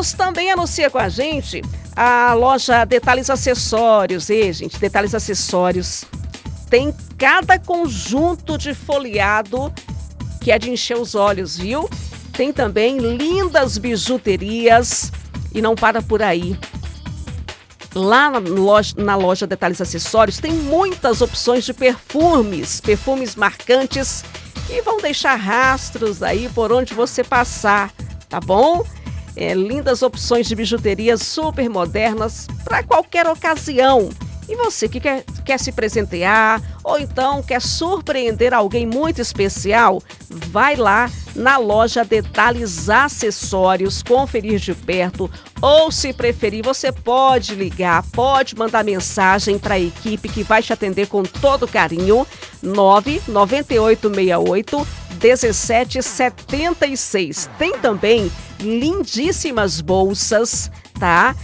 Deus também anuncia com a gente a loja Detalhes Acessórios. E, gente, Detalhes Acessórios tem cada conjunto de folheado que é de encher os olhos, viu? Tem também lindas bijuterias e não para por aí. Lá na loja Detalhes Acessórios tem muitas opções de perfumes marcantes que vão deixar rastros aí por onde você passar, tá bom? Lindas opções de bijuterias super modernas para qualquer ocasião. E você que quer se presentear ou então quer surpreender alguém muito especial, vai lá na loja Detalhes Acessórios, conferir de perto, ou se preferir, você pode ligar, pode mandar mensagem para a equipe que vai te atender com todo carinho, 99868-1776. Tem também lindíssimas bolsas, tá?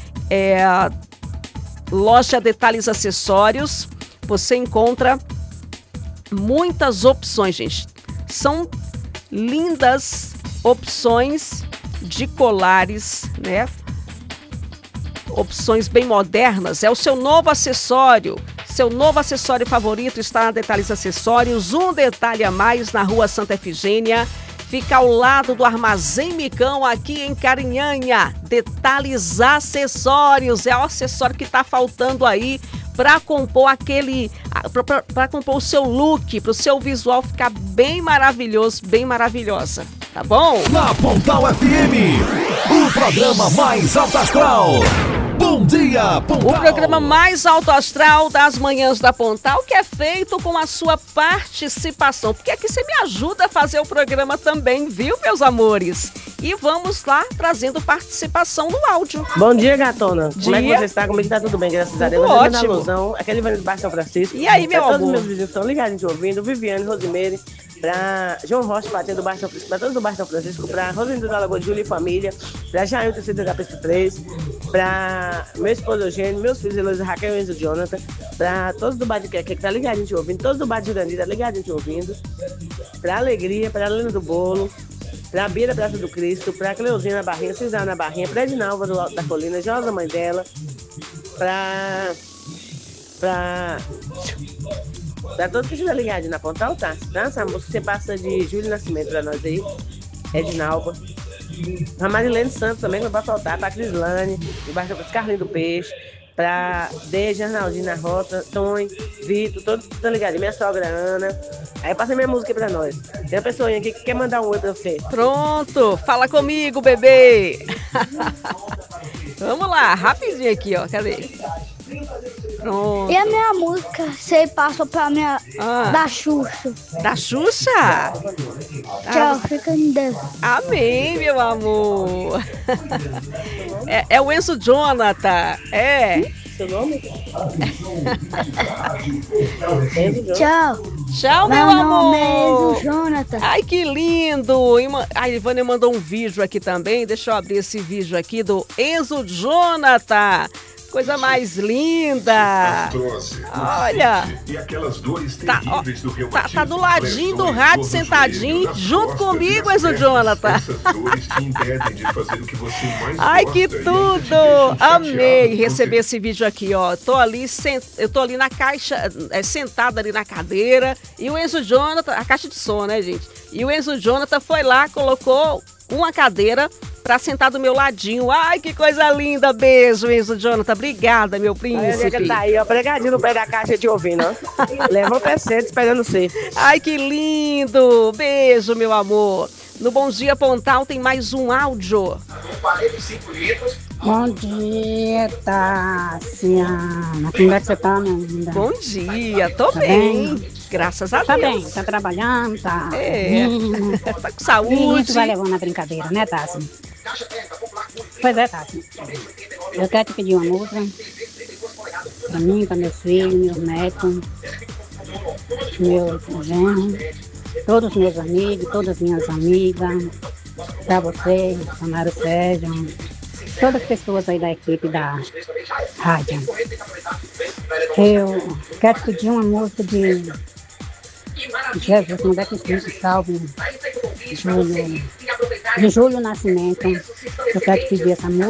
Loja Detalhes Acessórios, você encontra muitas opções, gente. São lindas opções de colares, né? Opções bem modernas. É o seu novo acessório. Seu novo acessório favorito está na Detalhes Acessórios. Um detalhe a mais na Rua Santa Efigênia. Fica ao lado do Armazém Micão, aqui em Carinhanha. Detalhes Acessórios. É o acessório que está faltando aí para compor para compor o seu look, para o seu visual ficar bem maravilhoso, bem maravilhosa. Tá bom? Na Pontal FM, o programa mais alto astral. Bom dia, Pontal! O programa mais alto astral das manhãs da Pontal, que é feito com a sua participação. Porque aqui você me ajuda a fazer o programa também, viu, meus amores? E vamos lá, trazendo participação no áudio. Bom dia, gatona. Dia. Como é que você está? Comigo tá tudo bem, graças a Deus. Tudo ótimo. Alusão, aquele Ivan de Baixo São Francisco. E aí, meu amor? Todos os meus vizinhos estão ligados, a gente ouvindo. Viviane, Rosimeire, pra João Rocha, Patinho do Baixo São Francisco, pra todos do Baixo São Francisco, pra Rosendo da Lagoa de Júlia e família, pra Jair, tecido da PC3, pra meu esposo Eugênio, meus filhos Heloísa, Raquel e Enzo Jonathan, pra todos do Bar de Queque, que tá ligado, a gente ouvindo, todos do Bar de Jurandi, tá ligado, a gente ouvindo, pra Alegria, pra Helena do Bolo, pra Bia da Praça do Cristo, pra Cleuzinha na Barrinha, Cisar na Barrinha, pra Edinalva do Alto da Colina, Josa, mãe dela, pra todos que estiverem ligados na Pontal, tá? Essa música você passa de Júlio Nascimento pra nós aí, Edinalva. Pra Marilene Santos também, que não vai faltar, pra Crislane, debaixo do Carlinho do Peixe, pra Deja, Arnaldina Rota, Tony, Vitor, todos que estão ligados, minha sogra Ana. Aí passa minha música aí pra nós. Tem uma pessoa aqui que quer mandar um oi pra você. Pronto, fala comigo, bebê. Vamos lá, rapidinho aqui, ó, cadê? Pronto. E a minha música, você passou pra minha da Xuxa. Da Xuxa? Tchau, fica em Deus. Amém, meu amor. É o Enzo Jonathan, Seu nome? Tchau. Tchau, meu Meu nome é amor. Enzo Jonathan. Ai, que lindo. A Ivânia mandou um vídeo aqui também. Deixa eu abrir esse vídeo aqui do Enzo Jonathan. Coisa mais linda. Olha. E aquelas dores terríveis do reumatismo, Tá do ladinho do rádio, sentadinho, junto comigo, Enzo Jonathan. Essas dores te impedem de fazer o que você mais Ai, gosta que e ainda te tudo! deixam Amei chateado. receber esse vídeo aqui, ó. Eu tô ali na caixa, sentada ali na cadeira, e o Enzo Jonathan, a caixa de som, né, gente? E o Enzo Jonathan foi lá, colocou uma cadeira pra sentar do meu ladinho. Ai, que coisa linda. Beijo, Enzo Jonathan. Obrigada, meu príncipe. Ele tá aí, ó, pregadinho no pé da caixa te ouvindo, ó. Leva o pé cedo esperando você. Ai, que lindo. Beijo, meu amor. No Bom Dia Pontal tem mais um áudio. Bom dia, Tassiana. Como é que você tá, minha linda? Bom dia, tô Tá bem. bem? Graças a Tá Deus. bem, tá trabalhando, tá? Tá com E saúde. vai levando a brincadeira, né, Tassi? Pois é, Tassi. Eu quero te pedir uma música pra mim, pra meus filhos, meus netos, meus genros, todos os meus amigos, todas as minhas amigas, pra você, pra Mário Sérgio, todas as pessoas aí da equipe da rádio. Eu quero te pedir uma música de Jesus, não é que Cristo salve de Júlio Nascimento. Eu quero te pedir essa música.